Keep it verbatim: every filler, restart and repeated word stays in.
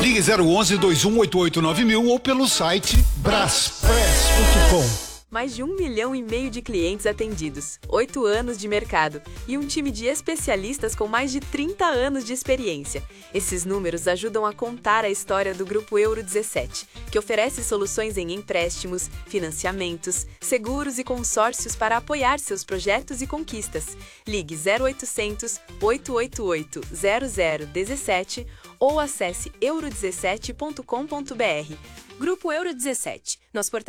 Ligue zero onze, dois um oito oito nove mil ou pelo site braspress ponto com. Mais de um milhão e meio de clientes atendidos, oito anos de mercado e um time de especialistas com mais de trinta anos de experiência. Esses números ajudam a contar a história do Grupo Euro dezessete, que oferece soluções em empréstimos, financiamentos, seguros e consórcios para apoiar seus projetos e conquistas. Ligue zero oitocentos, oito oito oito, zero zero um sete ou acesse euro dezessete ponto com ponto br. Grupo Euro dezessete. Nosso portal